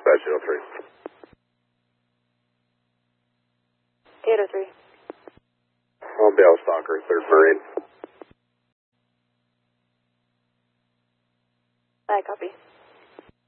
dispatch 803. 803. I'll be out Stalker, 3rd Marine. I copy.